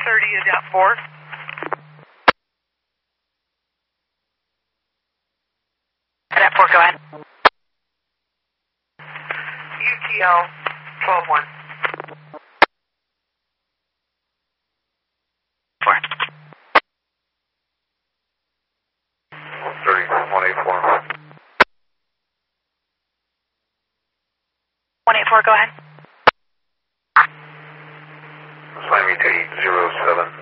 30 is out 4. At 4, go ahead. UTL 12-1. 4. 30, 184. 184, go ahead. Sign me to 807.